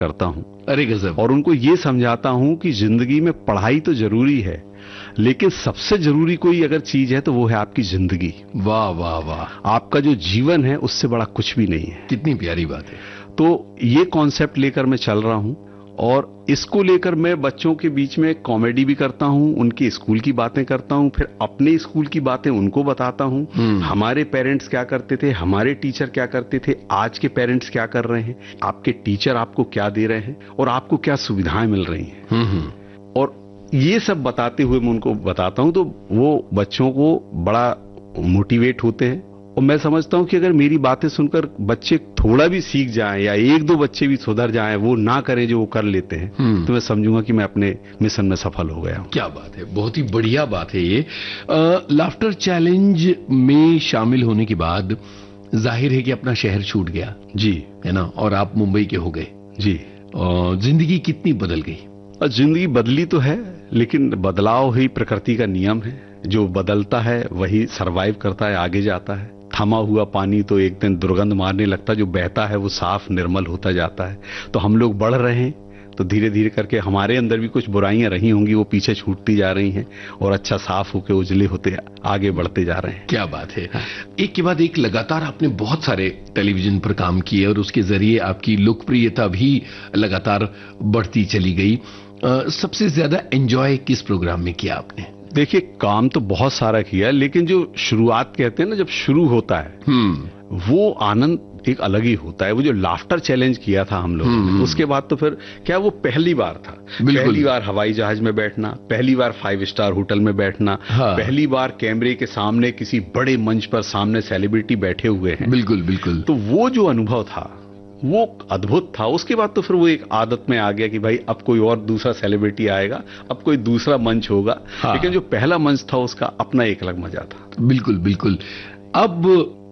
करता हूँ। अरे गजब। और उनको ये समझाता हूँ कि जिंदगी में पढ़ाई तो जरूरी है, लेकिन सबसे जरूरी कोई अगर चीज है तो वो है आपकी जिंदगी। वाह वाह वाह। आपका जो जीवन है उससे बड़ा कुछ भी नहीं है। कितनी प्यारी बात है। तो ये कॉन्सेप्ट लेकर मैं चल रहा हूँ, और इसको लेकर मैं बच्चों के बीच में कॉमेडी भी करता हूँ, उनके स्कूल की बातें करता हूँ, फिर अपने स्कूल की बातें उनको बताता हूँ। हमारे पेरेंट्स क्या करते थे, हमारे टीचर क्या करते थे, आज के पेरेंट्स क्या कर रहे हैं, आपके टीचर आपको क्या दे रहे हैं और आपको क्या सुविधाएं मिल रही हैं। और ये सब बताते हुए मैं उनको बताता हूँ, तो वो बच्चों को बड़ा मोटिवेट होते हैं। और मैं समझता हूं कि अगर मेरी बातें सुनकर बच्चे थोड़ा भी सीख जाएं या एक दो बच्चे भी सुधर जाएं, वो ना करें जो वो कर लेते हैं, तो मैं समझूंगा कि मैं अपने मिशन में सफल हो गया हूं। क्या बात है, बहुत ही बढ़िया बात है ये। लाफ्टर चैलेंज में शामिल होने के बाद जाहिर है कि अपना शहर छूट गया जी, है ना, और आप मुंबई के हो गए जी। जिंदगी कितनी बदल गई? जिंदगी बदली तो है, लेकिन बदलाव ही प्रकृति का नियम है। जो बदलता है वही सरवाइव करता है, आगे जाता है। थमा हुआ पानी तो एक दिन दुर्गंध मारने लगता, जो बहता है वो साफ निर्मल होता जाता है। तो हम लोग बढ़ रहे हैं, तो धीरे धीरे करके हमारे अंदर भी कुछ बुराइयां रही होंगी, वो पीछे छूटती जा रही हैं और अच्छा साफ होके उजले होते आगे बढ़ते जा रहे हैं। क्या बात है। एक के बाद एक लगातार आपने बहुत सारे टेलीविजन पर काम किए और उसके जरिए आपकी लोकप्रियता भी लगातार बढ़ती चली गई। सबसे ज्यादा एंजॉय किस प्रोग्राम में किया आपने? देखिए, काम तो बहुत सारा किया, लेकिन जो शुरुआत कहते हैं ना, जब शुरू होता है वो आनंद एक अलग ही होता है। वो जो लाफ्टर चैलेंज किया था हम लोगों ने, उसके बाद तो फिर क्या, वो पहली बार था। पहली बार हवाई जहाज में बैठना, पहली बार 5 स्टार होटल में बैठना, पहली बार कैमरे के सामने किसी बड़े मंच पर सामने सेलिब्रिटी बैठे हुए हैं। बिल्कुल बिल्कुल। तो वो जो अनुभव था वो अद्भुत था। उसके बाद तो फिर वो एक आदत में आ गया कि भाई अब कोई और दूसरा सेलिब्रिटी आएगा, अब कोई दूसरा मंच होगा। लेकिन जो पहला मंच था उसका अपना एक अलग मजा था। बिल्कुल बिल्कुल। अब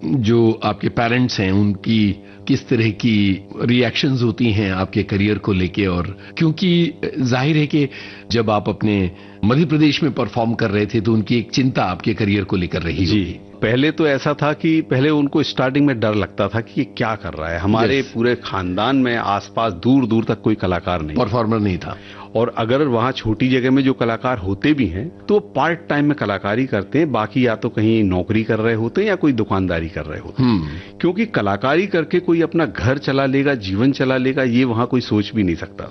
जो आपके पेरेंट्स हैं उनकी किस तरह की रिएक्शंस होती हैं आपके करियर को लेके? और क्योंकि जाहिर है कि जब आप अपने मध्य प्रदेश में परफॉर्म कर रहे थे तो उनकी एक चिंता आपके करियर को लेकर रही जी। पहले तो ऐसा था कि पहले उनको स्टार्टिंग में डर लगता था कि ये क्या कर रहा है। हमारे पूरे खानदान में आसपास दूर दूर तक कोई कलाकार नहीं, परफॉर्मर नहीं था। और अगर वहां छोटी जगह में जो कलाकार होते भी हैं तो पार्ट टाइम में कलाकारी करते हैं, बाकी या तो कहीं नौकरी कर रहे होते हैं या कोई दुकानदारी कर रहे होते हैं। क्योंकि कलाकारी करके कोई अपना घर चला लेगा, जीवन चला लेगा, ये वहां कोई सोच भी नहीं सकता।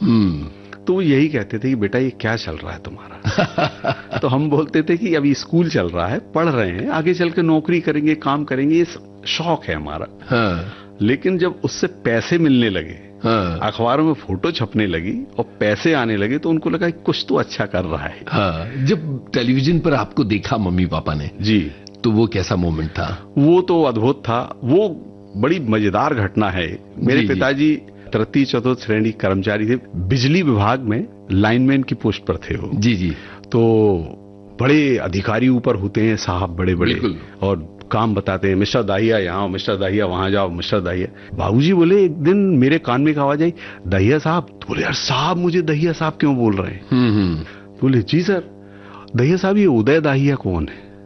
तो वो यही कहते थे कि बेटा ये क्या चल रहा है तुम्हारा। तो हम बोलते थे कि अभी स्कूल चल रहा है, पढ़ रहे हैं, आगे चल के नौकरी करेंगे, काम करेंगे, ये शौक है हमारा। लेकिन जब उससे पैसे मिलने लगे, अखबारों में फोटो छपने लगी और पैसे आने लगे, तो उनको लगा कि कुछ तो अच्छा कर रहा है। जब टेलीविजन पर आपको देखा मम्मी पापा ने जी, तो वो कैसा मोमेंट था? वो तो अद्भुत था। वो बड़ी मजेदार घटना है। मेरे पिताजी तृतीय चतुर्थ श्रेणी कर्मचारी थे, बिजली विभाग में लाइनमैन की पोस्ट पर थे वो। जी जी। तो बड़े अधिकारी ऊपर होते हैं साहब, बड़े बड़े, और काम बताते हैं, मिस्टर दाहिया यहाँ, मिस्टर दाहिया वहां जाओ, मिस्टर दाहिया। बाबूजी बोले, एक दिन मेरे कान में एक आवाज आई, दाहिया साहब। बोले, यार साहब, मुझे दाहिया साहब क्यों बोल रहे हैं? बोले, जी सर। दाहिया साहब, ये उदय दाहिया कौन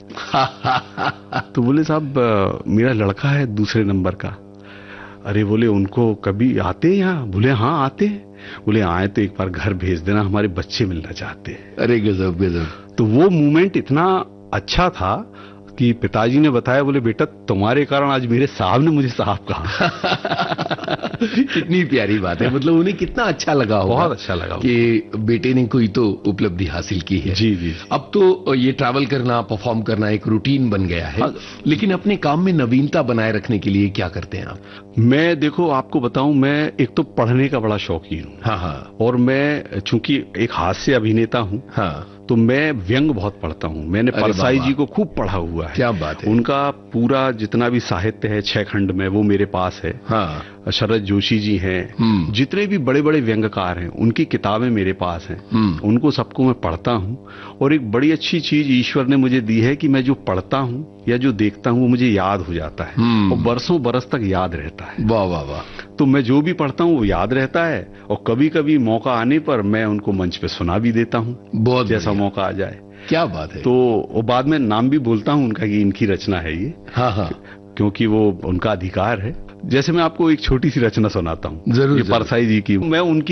है? तो बोले, साहब मेरा लड़का है दूसरे नंबर का। अरे बोले, उनको कभी आते हैं यहाँ? बोले, हाँ आते हैं। बोले, आए तो एक बार घर भेज देना, हमारे बच्चे मिलना चाहते हैं। अरे गजब गजब। तो वो मोमेंट इतना अच्छा था कि पिताजी ने बताया, बोले, बेटा तुम्हारे कारण आज मेरे साहब ने मुझे साहब कहा। कितनी प्यारी बात है। मतलब उन्हें कितना अच्छा लगा होगा। बहुत अच्छा लगा कि बेटे ने कोई तो उपलब्धि हासिल की है। जी जी। अब तो ये ट्रैवल करना, परफॉर्म करना एक रूटीन बन गया है। लेकिन अपने काम में नवीनता बनाए रखने के लिए क्या करते हैं आप? मैं, देखो आपको बताऊं, मैं एक तो पढ़ने का बड़ा शौकीन हूँ। हाँ। और मैं चूंकि एक हास्य अभिनेता हूँ, तो मैं व्यंग बहुत पढ़ता हूँ। मैंने परसाई जी को खूब पढ़ा हुआ है। क्या बात है। उनका पूरा जितना भी साहित्य है 6 खंड में, वो मेरे पास है। शरद जोशी जी हैं, जितने भी बड़े बड़े व्यंग्यकार हैं उनकी किताबें मेरे पास हैं। उनको सबको मैं पढ़ता हूँ। और एक बड़ी अच्छी चीज ईश्वर ने मुझे दी है कि मैं जो पढ़ता हूँ या जो देखता हूँ वो मुझे याद हो जाता है और बरसों बरस तक याद रहता है। वाह वाह वाह। तो मैं जो भी पढ़ता हूँ वो याद रहता है, और कभी कभी मौका आने पर मैं उनको मंच पे सुना भी देता हूँ, बहुत जैसा मौका आ जाए। क्या बात है। तो वो बाद में नाम भी बोलता हूँ उनका कि इनकी रचना है ये। हाँ, क्योंकि वो उनका अधिकार है। जैसे मैं आपको एक छोटी सी रचना सुनाता हूँ, जरूर ये परसाई जी की। मैं उनकी